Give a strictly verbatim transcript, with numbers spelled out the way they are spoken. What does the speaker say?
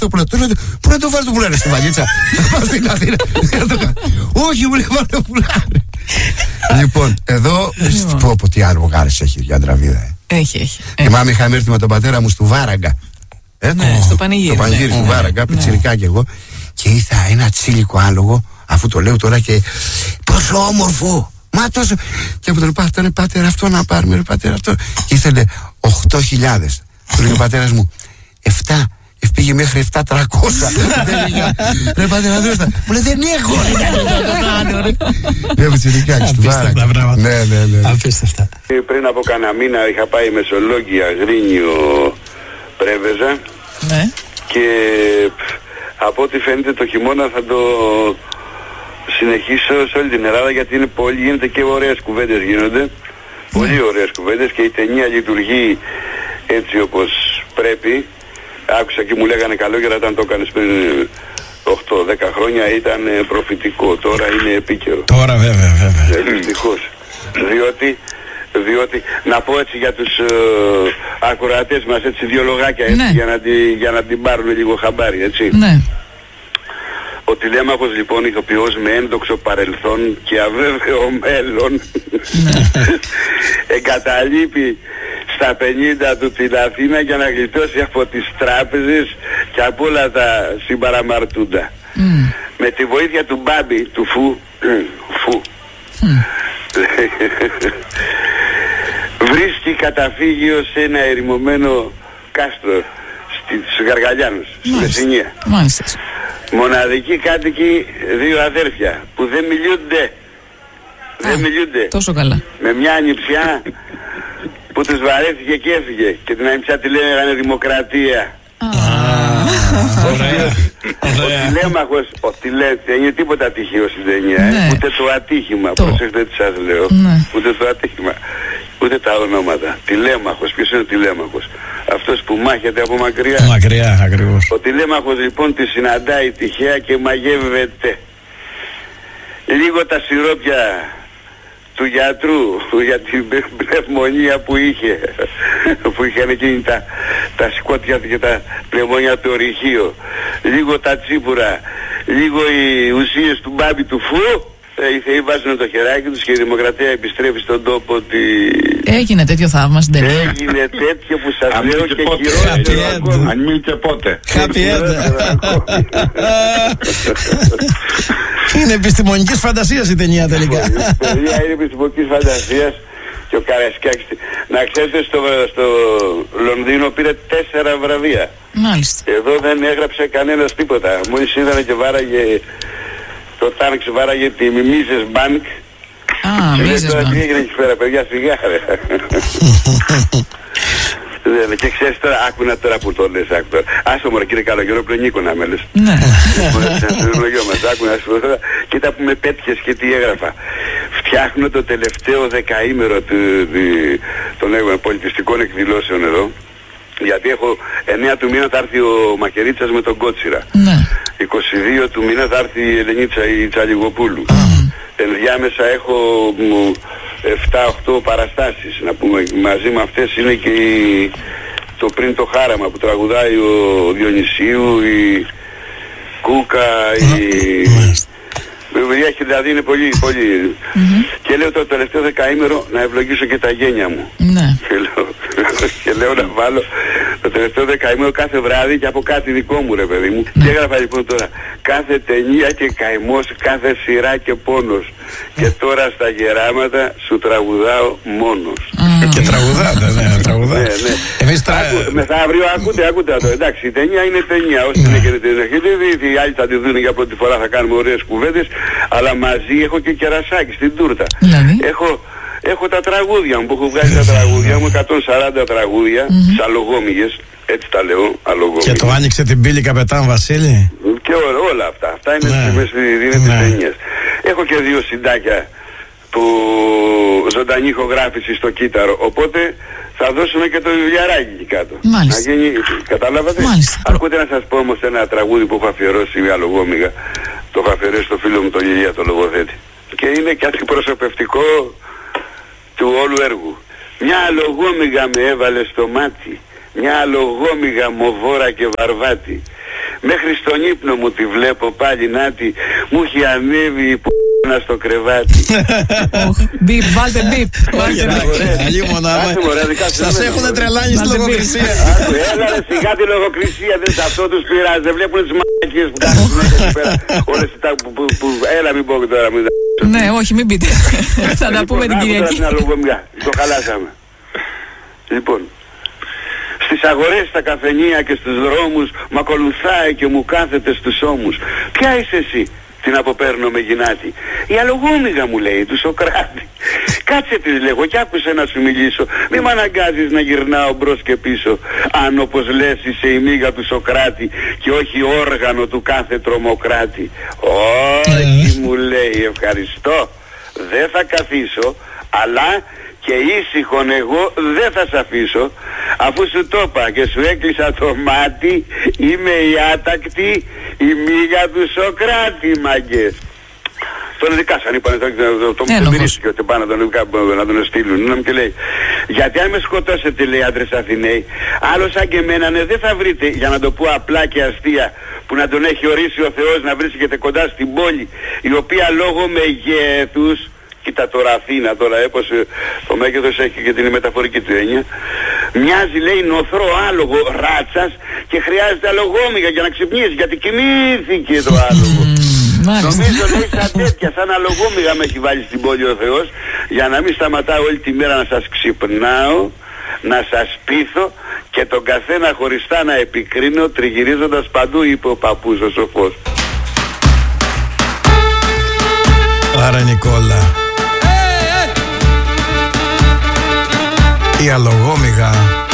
το πουλάρι. Πού να το βάλω το πουλάρι στη βαλίτσα? Θα πάω στην Αθήνα. Όχι, μου λέει βάλω το πουλάρι. Λοιπόν, εδώ. Πω πω τι άλλο γάρες έχει για Ανδραβίδα. Έχει, έχει. Θυμάμαι είχαμε έρθει με τον πατέρα μου στο Βάραγκα. Ναι, στο πανηγύρι. Στο πανηγύρι του Βάραγκα, πιτσιρικά κι εγώ. Και ήρθα ένα τσίλικο άλογο, αφού το λέω τώρα και. Πόσο όμορφο! Μα τόσο. Και από τον πατέρα, πατέρα, αυτό να πάρουμε, ρε πατέρα, αυτό. Και ήθελε οκτώ χιλιάδες. Του λέει ο πατέρας μου, εφτά. Πήγε μέχρι επτά τριακόσια. Ρε πατέρα, δώστα. Μου λέει δεν έχω. Ναι, πιτσιρικά στο Βάραγκα. Ναι, ναι, ναι. Απίστευτα. Πριν από κανένα μήνα είχα πάει Μεσολόγγια, Αγρίνιο, Πρέβεζα. Ναι. Και από ό,τι φαίνεται το χειμώνα θα το συνεχίσω σε όλη την Ελλάδα, γιατί είναι πολύ, γίνεται και ωραίες κουβέντες γίνονται. Πολύ ωραίες κουβέντες και η ταινία λειτουργεί έτσι όπως πρέπει. Άκουσα και μου λέγανε καλόγερα όταν το έκανες πριν οκτώ δέκα χρόνια ήταν προφητικό. Τώρα είναι επίκαιρο. Τώρα βέβαια, βέβαια. Δυστυχώς. Διότι, διότι να πω έτσι για τους ε, ακροατές μας έτσι δύο λογάκια έτσι, ναι. για, να τη, για να την πάρουν λίγο χαμπάρι, έτσι. Ναι. Ο Τηλέμαχος λοιπόν ηθοποιός με ένδοξο παρελθόν και αβέβαιο μέλλον ναι. εγκαταλείπει στα πενήντα του την Αθήνα για να γλιτώσει από τις τράπεζες και από όλα τα συμπαραμαρτούντα. Mm. Με τη βοήθεια του Μπάμπη, του Φου, Φου mm. βρίσκει καταφύγιο σε ένα ερημωμένο κάστρο στους Γαργαλιάνους, στη Μεσσηνία. Μάλιστα. Μοναδικοί κάτοικοι, δύο αδέρφια που δεν μιλούνται. Α, δεν μιλούνται. Τόσο καλά. Με μια ανιψιά που τους βαρέθηκε και έφυγε. Και την ανιψιά τη λένε Δημοκρατία. Ο Τηλέμαχος, δεν είναι τίποτα τυχαίο στην ταινία. Ούτε το ατύχημα, προσέξτε τι σας λέω. Ούτε το ατύχημα. Ούτε τα ονόματα. Τηλέμαχος, ποιος είναι ο Τηλέμαχος? Αυτός που μάχεται από μακριά. Μακριά, ακριβώς. Ο Τηλέμαχος λοιπόν τη συναντάει τυχαία και μαγεύεται. Λίγο τα σιρόπια του γιατρού για την πνευμονία που είχε, που είχαν εκείνη τα, τα σκότια και τα πνευμονία του ορυχείο, λίγο τα τσίπουρα, λίγο οι ουσίες του Μπάμπη του Φου, οι θεοί βάζουν το χεράκι τους και η Δημοκρατία επιστρέφει στον τόπο τη... Έγινε τέτοιο θαύμα στην ταινία. Έγινε τέτοιο που σας λέω και χειρότερο ακόμα. Αν μην και πότε. Happy end. Είναι επιστημονικής φαντασίας η ταινία τελικά. Η ταινία είναι επιστημονικής φαντασίας και ο Καρασκάκης. Να ξέρετε στο, στο Λονδίνο πήρε τέσσερα βραβεία. Μάλιστα. Εδώ δεν έγραψε κανένας τίποτα. Μόλις είδανε και βάραγε... Το Τάνξ βάραγε τη Μίζες Μπάνκ. Α, Μίζες Μπάνκ. Τι έγινε εκεί πέρα, παιδιά, σιγάρε. Και ξέρεις τώρα, άκουνα τώρα που το λες, άκου τώρα. Άσο μωρέ κύριε Καλογερό, πριν Νίκο να με λες. Ναι. Άκουνα τώρα, κοίτα που με πέτυχες και τι έγραφα. Φτιάχνω το τελευταίο δεκαήμερο των πολιτιστικών εκδηλώσεων εδώ. Γιατί έχω εννέα του μήνα θα έρθει ο Μακερίτσας με τον Κότσιρα. Ναι. είκοσι δύο του μήνα θα έρθει η Ελενίτσα η Τσαλιγοπούλου. Mm. Ενδιάμεσα έχω επτά οκτώ παραστάσεις. Να πούμε, μαζί με αυτές είναι και η, το πριν το χάραμα που τραγουδάει ο Διονυσίου, η Κούκα, η... Έχει, δηλαδή είναι πολύ, πολύ. Mm-hmm. Και λέω το τελευταίο δεκαήμερο να ευλογήσω και τα γένια μου. Ναι. Και λέω, και λέω να βάλω το τελευταίο δεκαήμερο κάθε βράδυ και από κάτι δικό μου ρε παιδί μου. Ναι. Και έγραφα λοιπόν τώρα κάθε ταινία και καημός, κάθε σειρά και πόνος. Και τώρα στα γεράματα σου τραγουδάω μόνος. Mm. Και τραγουδάτε, ναι, τραγουδάτε. Ναι, ναι. Εμείς τα... Άκου, μεθαύριο ακούτε, ακούτε το. Εντάξει, η ταινία είναι ταινία. Όσοι δεν έχετε την έχετε δει, οι άλλοι θα τη δουν για πρώτη φορά, θα κάνουμε ωραίες κουβέντες. Αλλά μαζί έχω και κερασάκι στην τούρτα. Δηλαδή. Έχω, έχω τα τραγούδια μου που έχω βγάλει τα τραγούδια μου, εκατόν σαράντα τραγούδια, mm-hmm. σε αλογόμυγες, έτσι τα λέω, αλογόμυγες. Και το άνοιξε την πύλη καπετάν Βασίλη. Και όλα, όλα αυτά, αυτά είναι ναι. μέσα στις ναι. ταινίες. Έχω και δύο συντάκια που ζωντανή ηχογράφηση στο κύτταρο, οπότε θα δώσουμε και το βιβλιαράκι εκεί κάτω. Μάλιστα. Να γίνει, καταλάβατε. Μάλιστα. Ακούτε να σας πω όμως ένα τραγούδι που έχω αφιερώσει μια λογόμυγα. Το έχω αφιερώσει στο φίλο μου τον Λιλία, το λογοθέτη. Και είναι και αντιπροσωπευτικό του όλου έργου. Μια λογόμυγα με έβαλε στο μάτι, μια λογόμυγα μοβόρα και βαρβάτη. Μέχρι στον ύπνο μου τη βλέπω πάλι, νάτι, μου έχει ανέβει η π***να στο κρεβάτι. Μπιπ, βάλτε μπιπ. Σας έχουν τρελάνει στη λογοκρισία. Έλα ρε σιγά τη λογοκρισία, δεν σε αυτό τους πειράζει, δεν βλέπουν τις μ***κες που κάνουν εκεί πέρα. Όλες τα που, έλα μην πω τώρα. Ναι, όχι μην πείτε. Θα τα πούμε την Κυριακή. Το χαλάσαμε. Λοιπόν, στις αγορές, στα καφενεία και στους δρόμους μ' ακολουθάει και μου κάθεται στους ώμους. Ποια είσαι εσύ? Την αποπαίρνω με γυνάτη. Η αλογόμηγα μου λέει, του Σοκράτη. Κάτσε της λέγω κι άκουσε να σου μιλήσω. Μη μ' αναγκάζεις να γυρνάω μπρος και πίσω. Αν όπως λες είσαι η μύγα του Σοκράτη και όχι όργανο του κάθε τρομοκράτη. Όχι μου λέει, ευχαριστώ. Δεν θα καθίσω, αλλά και ήσυχον εγώ δεν θα σ' αφήσω. Αφού σου το είπα και σου έκλεισα το μάτι, είμαι η άτακτη, η μύγα του Σοκράτη, μαγκές. Τον δικάσαν, είπανε, το μου μυρίστηκε ότι πάνε να τον στείλουν. Και λέει, γιατί αν με σκοτώσετε, λέει, άντρες Αθηναίοι, άλλο σαν και εμένα, ναι, δεν θα βρείτε, για να το πω απλά και αστεία, που να τον έχει ορίσει ο Θεός να βρίσκεται κοντά στην πόλη, η οποία λόγω μεγέθους, κοίτα τώρα Αθήνα, τώρα έπως το μέγεθος έχει και την μεταφορική του έννοια, μοιάζει, λέει, νοθρό άλογο ράτσας και χρειάζεται αλογόμηγα για να ξυπνήσει, γιατί κοιμήθηκε το άλογο. Νομίζω, λέει, σαν τέτοια, σαν αλογόμηγα με έχει βάλει στην πόλη ο Θεός, για να μην σταματάω όλη τη μέρα να σας ξυπνάω, να σας πείθω και τον καθένα χωριστά να επικρίνω, τριγυρίζοντας παντού, είπε ο παππούς ο σοφός. Άρα Νικόλα, η αλογόμηγα